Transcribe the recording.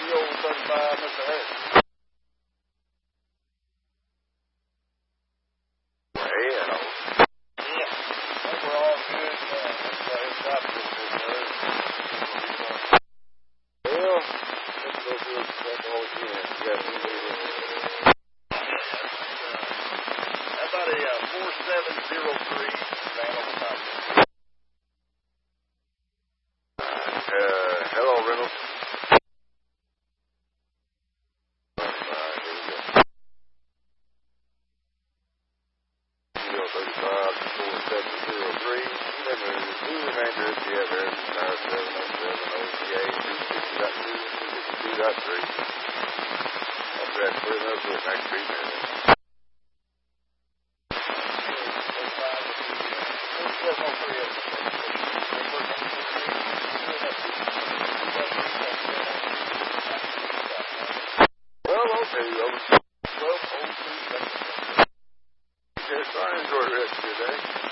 old 35, Mr. Harris. Well, Yeah. I think we're all good. It's not this good, well, let's go through it all again. You got to do it. How about a 4703 man on the top? Hello, Reynolds. Yes, I enjoyed the rest of your day.